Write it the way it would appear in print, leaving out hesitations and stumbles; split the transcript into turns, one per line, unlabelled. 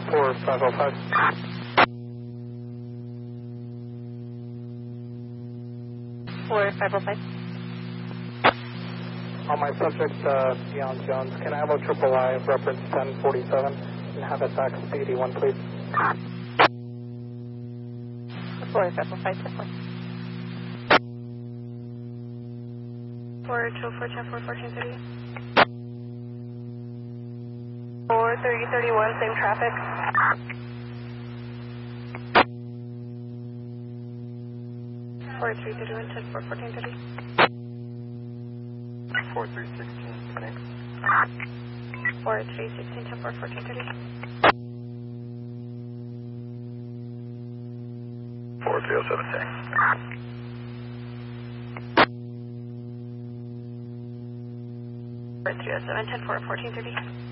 4505.
For 505.
On my subject, Dion Jones, can I have a triple I reference 1047 and have it back to 81, please?
For 505,
4 1430. 4331, same traffic. For 331, 10 for 1430.
4316, connect.
4316, 10 for 1430.
4307, thanks.
4307, 10 for 1430.